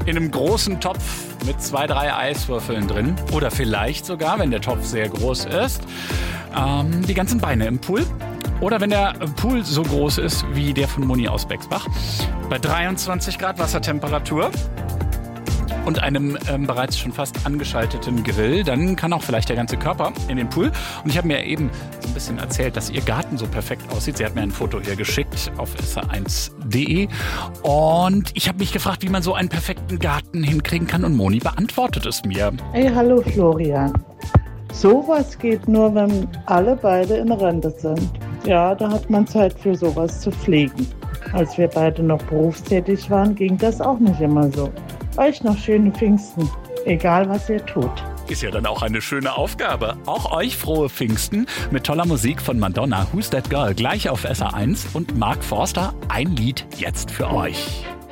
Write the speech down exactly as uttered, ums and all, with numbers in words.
in einem großen Topf mit zwei, drei Eiswürfeln drin. Oder vielleicht sogar, wenn der Topf sehr groß ist, ähm, die ganzen Beine im Pool. Oder wenn der Pool so groß ist wie der von Moni aus Bexbach, bei dreiundzwanzig Grad Wassertemperatur und einem ähm, bereits schon fast angeschalteten Grill, dann kann auch vielleicht der ganze Körper in den Pool. Und ich habe mir eben so ein bisschen erzählt, dass ihr Garten so perfekt aussieht. Sie hat mir ein Foto hier geschickt auf S R eins punkt de und ich habe mich gefragt, wie man so einen perfekten Garten hinkriegen kann und Moni beantwortet es mir. Hey, hallo Florian. Sowas geht nur, wenn alle beide in Rente sind. Ja, da hat man Zeit für sowas zu pflegen. Als wir beide noch berufstätig waren, ging das auch nicht immer so. Euch noch schöne Pfingsten, egal was ihr tut. Ist ja dann auch eine schöne Aufgabe. Auch euch frohe Pfingsten mit toller Musik von Madonna, Who's That Girl, gleich auf S R eins und Mark Forster, ein Lied jetzt für euch.